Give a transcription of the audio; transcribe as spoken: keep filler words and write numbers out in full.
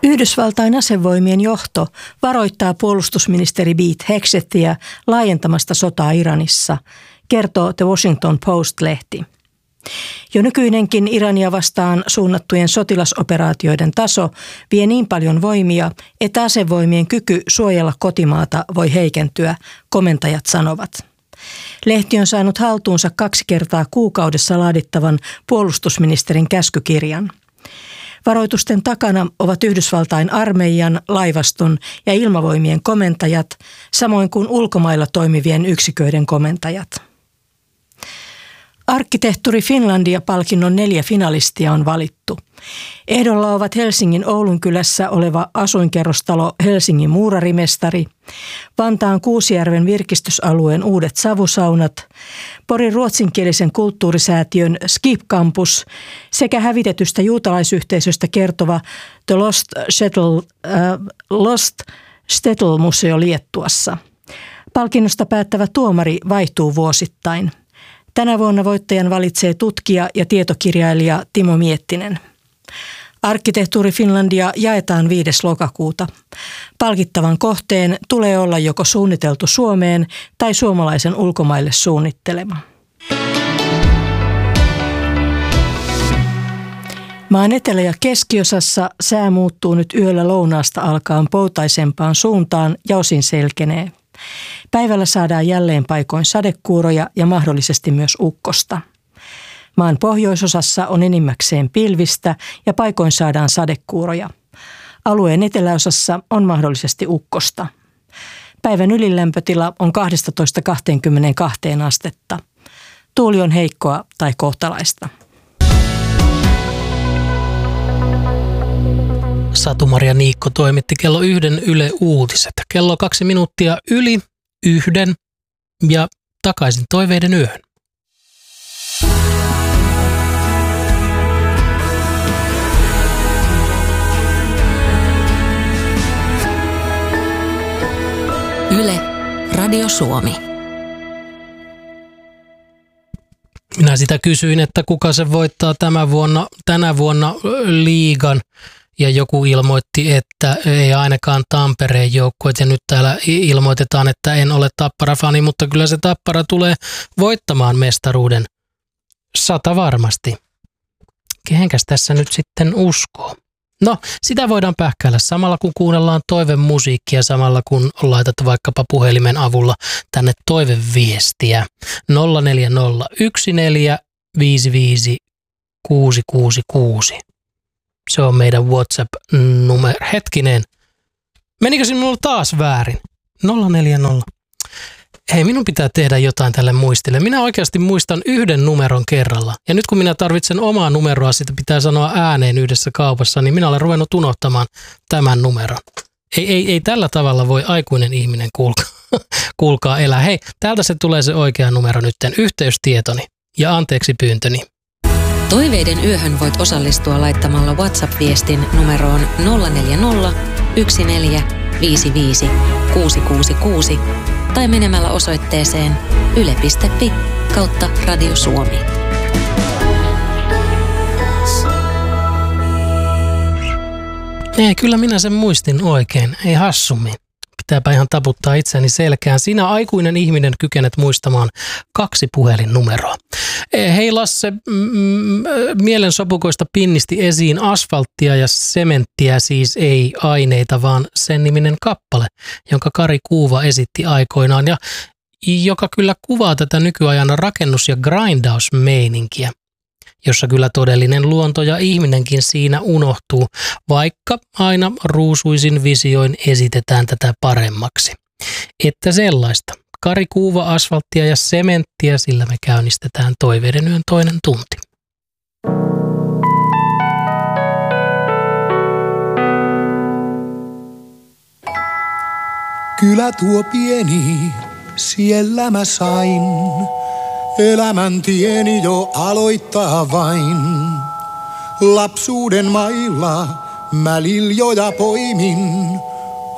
Yhdysvaltain asevoimien johto varoittaa puolustusministeri Pete Hegsethia laajentamasta sotaa Iranissa, kertoo The Washington Post-lehti. Jo nykyinenkin Irania vastaan suunnattujen sotilasoperaatioiden taso vie niin paljon voimia, että asevoimien kyky suojella kotimaata voi heikentyä, komentajat sanovat. Lehti on saanut haltuunsa kaksi kertaa kuukaudessa laadittavan puolustusministerin käskykirjan. Varoitusten takana ovat Yhdysvaltain armeijan, laivaston ja ilmavoimien komentajat, samoin kuin ulkomailla toimivien yksiköiden komentajat. Arkkitehtuuri Finlandia-palkinnon neljä finalistia on valittu. Ehdolla ovat Helsingin Oulunkylässä oleva asuinkerrostalo Helsingin muurarimestari, Vantaan Kuusijärven virkistysalueen uudet savusaunat, Porin ruotsinkielisen kulttuurisäätiön Skip Campus sekä hävitetystä juutalaisyhteisöstä kertova The Lost Shtetl, äh, Lost Shtetl-museo Liettuassa. Palkinnosta päättävä tuomari vaihtuu vuosittain. Tänä vuonna voittajan valitsee tutkija ja tietokirjailija Timo Miettinen. Arkkitehtuuri Finlandia jaetaan viides lokakuuta. Palkittavan kohteen tulee olla joko suunniteltu Suomeen tai suomalaisen ulkomaille suunnittelema. Maan etelä- ja keskiosassa sää muuttuu nyt yöllä lounaasta alkaen poutaisempaan suuntaan ja osin selkenee. Päivällä saadaan jälleen paikoin sadekuuroja ja mahdollisesti myös ukkosta. Maan pohjoisosassa on enimmäkseen pilvistä ja paikoin saadaan sadekuuroja. Alueen eteläosassa on mahdollisesti ukkosta. Päivän ylilämpötila on kaksitoista kaksikymmentäkaksi astetta. Tuuli on heikkoa tai kohtalaista. Satu-Maria Niikko toimitti kello yhden Yle Uutiset. Kello kaksi minuuttia yli yhden ja takaisin toiveiden yöhön. Yle, Radio Suomi. Minä sitä kysyin, että kuka se voittaa tämän vuonna, tänä vuonna liigan. Ja joku ilmoitti, että ei ainakaan Tampereen joukkueet. Ja nyt täällä ilmoitetaan, että en ole Tappara-fani, mutta kyllä se Tappara tulee voittamaan mestaruuden sata varmasti. Kehenkäs tässä nyt sitten uskoo? No, sitä voidaan pähkäillä samalla kun kuunnellaan toivemusiikkia, samalla kun laitat vaikkapa puhelimen avulla tänne toiveviestiä. nolla neljä nolla yksi neljä viisi viisi kuusi kuusi kuusi. Se on meidän WhatsApp-numero. Hetkinen. Menikö sinulla taas väärin? nolla neljä nolla. Hei, minun pitää tehdä jotain tälle muistille. Minä oikeasti muistan yhden numeron kerralla. Ja nyt kun minä tarvitsen omaa numeroa, sitä pitää sanoa ääneen yhdessä kaupassa, niin minä olen ruvennut unohtamaan tämän numeron. Ei, ei, ei tällä tavalla voi aikuinen ihminen kuulkaa, kuulkaa elää. Hei, täältä se tulee se oikea numero nytten. Yhteystietoni ja anteeksi pyyntöni. Toiveiden yöhön voit osallistua laittamalla WhatsApp-viestin numeroon nolla neljä nolla yksi neljä viisi viisi kuusi kuusi kuusi tai menemällä osoitteeseen yle piste fi kautta Radio Suomi. Ei, kyllä minä sen muistin oikein. Ei hassummin. Pitääpä ihan taputtaa itseäni selkään. Sinä aikuinen ihminen kykenet muistamaan kaksi puhelinnumeroa. Hei Lasse, mm, mielensopukoista pinnisti esiin asfalttia ja sementtiä, siis ei aineita, vaan sen niminen kappale, jonka Kari Kuuva esitti aikoinaan ja joka kyllä kuvaa tätä nykyajan rakennus- ja grindausmeininkiä, jossa kyllä todellinen luonto ja ihminenkin siinä unohtuu, vaikka aina ruusuisin visioin esitetään tätä paremmaksi. Että sellaista. Kari Kuuva, asfalttia ja sementtiä, sillä me käynnistetään toiveiden yön toinen tunti. Kylä tuo pieni, siellä mä sain. Elämän tieni jo aloittaa vain. Lapsuuden mailla mä liljoja poimin.